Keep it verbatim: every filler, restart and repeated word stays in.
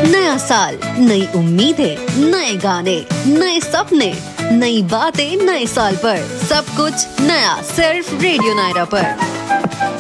नया साल, नई उम्मीदें, नए गाने, नए सपने, नई बातें नए साल पर, सब कुछ नया सिर्फ रेडियो नायरा पर।